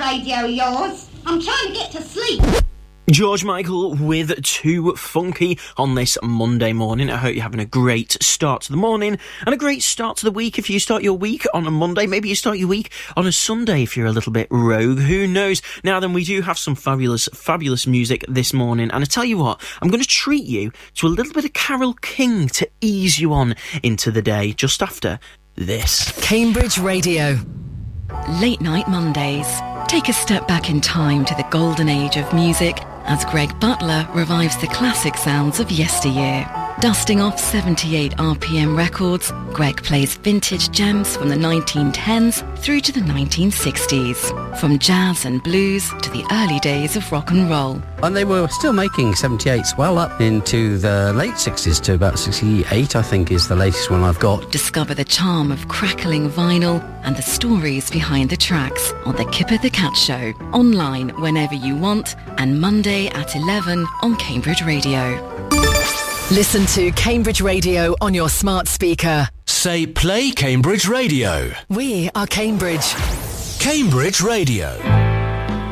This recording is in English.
radio of yours. I'm trying to get to sleep. George Michael with Too Funky on this Monday morning. I hope you're having a great start to the morning and a great start to the week. If you start your week on a Monday, maybe you start your week on a Sunday if you're a little bit rogue. Who knows? Now then, we do have some fabulous music this morning. And I tell you what, I'm going to treat you to a little bit of Carole King to ease you on into the day just after this. Cambridge Radio. Late Night Mondays. Take a step back in time to the golden age of music as Greg Butler revives the classic sounds of yesteryear. Dusting off 78 RPM records, Greg plays vintage gems from the 1910s through to the 1960s. From jazz and blues to the early days of rock and roll. And they were still making 78s well up into the late 60s to about 68, I think, is the latest one I've got. Discover the charm of crackling vinyl and the stories behind the tracks on The Kipper the Cat Show. Online whenever you want and Monday at 11 on Cambridge Radio. Listen to Cambridge Radio on your smart speaker. Say play Cambridge Radio. We are Cambridge. Cambridge Radio.